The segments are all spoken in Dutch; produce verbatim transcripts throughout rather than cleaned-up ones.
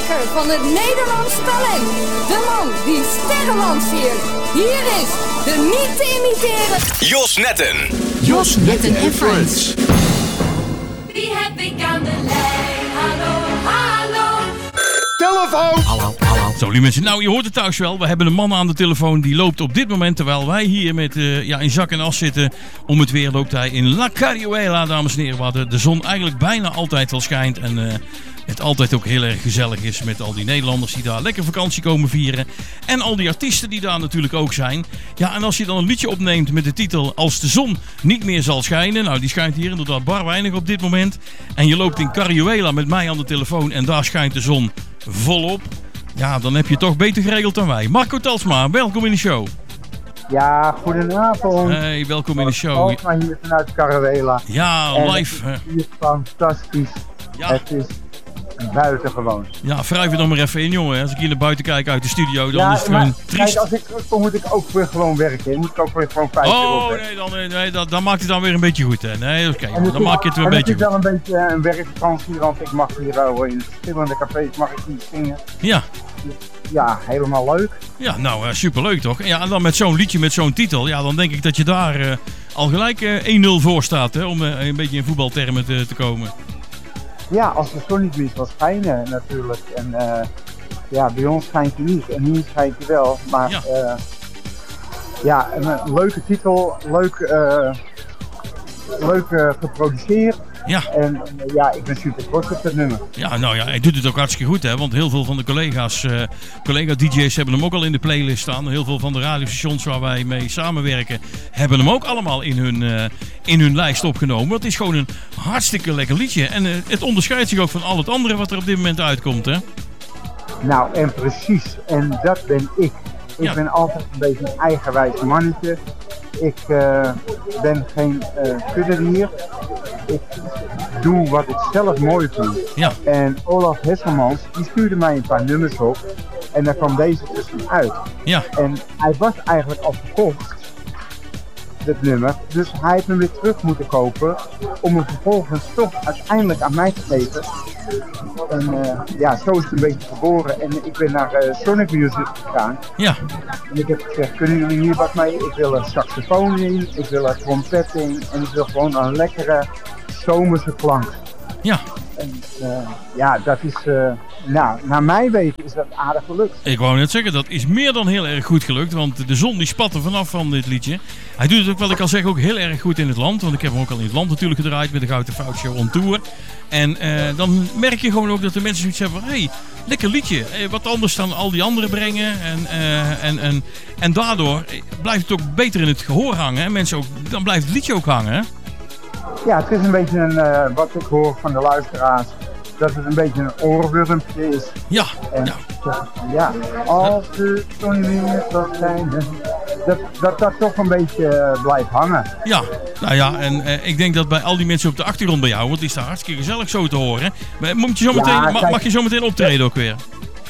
ontdekker van het Nederlands talent. De man die sterren lanceert. Hier is de niet te imiteren Jos Netten. Jos Netten en Friends. Wie heb ik aan de lijn? Hallo, hallo. Telefoon! Hallo, hallo. Zo, lieve mensen. Nou, je hoort het thuis wel. We hebben een man aan de telefoon die loopt op dit moment, terwijl wij hier met, uh, ja, in zak en as zitten. Om het weer loopt hij in La Carriuela, dames en heren. Waar de, de zon eigenlijk bijna altijd wel schijnt. En uh, het altijd ook heel erg gezellig is met al die Nederlanders die daar lekker vakantie komen vieren. En al die artiesten die daar natuurlijk ook zijn. Ja, en als je dan een liedje opneemt met de titel Als de zon niet meer zal schijnen. Nou, die schijnt hier inderdaad bar weinig op dit moment. En je loopt in Carriuela met mij aan de telefoon en daar schijnt de zon volop. Ja, dan heb je het toch beter geregeld dan wij. Marco Talsma, welkom in de show. Ja, goedenavond. Hey, welkom in de show. Talsma hier vanuit Carriuela. Ja, en live. Het is fantastisch. Ja. Het is buitengewoon. Ja, wrijf er dan maar even in, jongen. Als ik hier naar buiten kijk uit de studio, dan ja, is het maar, gewoon triest. Kijk, als ik terugkom moet ik ook weer gewoon werken. Moet ik ook weer gewoon vijf uur Oh, op nee, dan, nee dan, dan maakt het dan weer een beetje goed, hè. Nee, oké, okay, dan maak je het weer een en beetje het is goed. wel een beetje een werkvakantie, want ik mag hier wel in verschillende cafés mag ik niet zingen. Ja. Ja, helemaal leuk. Ja, nou, uh, superleuk toch? Ja, en dan met zo'n liedje, met zo'n titel, ja, dan denk ik dat je daar uh, al gelijk uh, één nul voor staat, hè, om uh, een beetje in voetbaltermen te, te komen. Ja, als de zon niet meer zal schijnen natuurlijk. En uh, ja, bij ons schijnt hij niet. En hier schijnt hij wel. Maar ja, uh, ja een, een leuke titel, leuk, uh, leuk uh, geproduceerd. Ja. En uh, ja, ik ben super trots op het nummer. Ja, nou ja, hij doet het ook hartstikke goed, hè. Want heel veel van de collega's, uh, collega-D J's hebben hem ook al in de playlist staan. Heel veel van de radiostations waar wij mee samenwerken, hebben hem ook allemaal in hun, uh, in hun lijst opgenomen. Het is gewoon een hartstikke lekker liedje. En uh, het onderscheidt zich ook van al het andere wat er op dit moment uitkomt, hè. Nou, en precies. En dat ben ik. Ik ja. ben altijd een beetje een eigenwijs mannetje. Ik uh, ben geen uh, kuddedier. Ik doe wat ik zelf mooi vind. Ja. En Olaf Hesselmans, die stuurde mij een paar nummers op. En daar kwam deze tussen uit. Ja. En hij was eigenlijk al verkocht, dit nummer. Dus hij heeft hem weer terug moeten kopen. Om hem vervolgens toch uiteindelijk aan mij te geven. En uh, ja, zo is het een beetje geboren. En ik ben naar uh, Sonic Music gegaan. Ja. En ik heb gezegd, kunnen jullie hier wat mee? Ik wil een saxofoon in, ik wil een trompet in. En ik wil gewoon een lekkere zomerse klank. Ja. En uh, ja, dat is, uh, nou, naar mijn weten is dat aardig gelukt. Ik wou net zeggen, dat is meer dan heel erg goed gelukt. Want de zon die spat er vanaf van dit liedje. Hij doet het ook, wat ik al zeg, ook heel erg goed in het land. Want ik heb hem ook al in het land natuurlijk gedraaid met de Gouden Fout Show on Tour. En uh, dan merk je gewoon ook dat de mensen zoiets hebben van, hé, hey, lekker liedje. Hey, wat anders dan al die anderen brengen. En, uh, en, en, en daardoor blijft het ook beter in het gehoor hangen. En mensen ook, dan blijft het liedje ook hangen, hè? Ja, het is een beetje een, uh, wat ik hoor van de luisteraars, dat het een beetje een oorwurmpje is. Ja, en, ja. ja. Als de zon weer zal schijnen, dat, dat dat toch een beetje uh, blijft hangen. Ja, nou ja, en uh, ik denk dat bij al die mensen op de achtergrond bij jou, want het is daar hartstikke gezellig zo te horen. Maar moet je zo meteen, ja, kijk, mag je zo meteen optreden ook weer?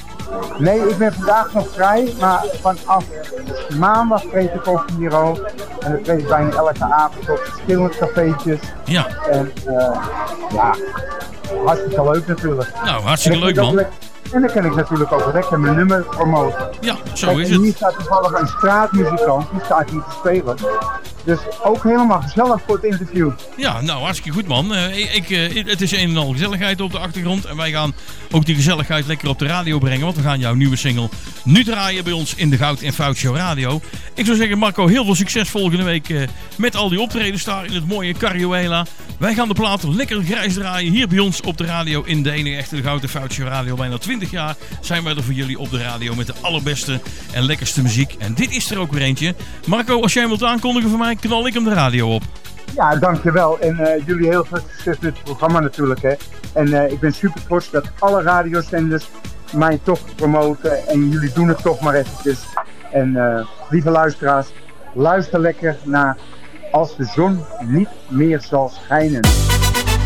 Nee, ik ben vandaag nog vrij, maar vanaf maandag treed ik op hier ook. En dan treed ik bijna elke avond op verschillende cafeetjes. Ja. En uh, ja, hartstikke leuk natuurlijk. Nou, hartstikke leuk man. En dan kan ik natuurlijk ook lekker mijn nummer promoten. Ja, zo Kijk, is en het. hier staat toevallig een straatmuzikant, die staat hier te spelen. Dus ook helemaal gezellig voor het interview. Ja, nou hartstikke goed man. Uh, ik, uh, het is een en al gezelligheid op de achtergrond. En wij gaan ook die gezelligheid lekker op de radio brengen. Want we gaan jouw nieuwe single nu draaien bij ons in de Goud en Fout Show Radio. Ik zou zeggen Marco, heel veel succes volgende week uh, met al die optredens daar in het mooie Carriuela. Wij gaan de platen lekker grijs draaien hier bij ons op de radio in de enige echte de Goud en Fout Show Radio. Bijna twintig jaar zijn wij er voor jullie op de radio met de allerbeste en lekkerste muziek. En dit is er ook weer eentje. Marco, als jij hem wilt aankondigen voor mij, knal ik hem de radio op. Ja, dankjewel. En uh, jullie heel veel succes met het programma natuurlijk. Hè. En uh, ik ben super trots dat alle radiozenders mij toch promoten. En jullie doen het toch maar eventjes. En uh, lieve luisteraars, luister lekker naar Als de zon niet meer zal schijnen.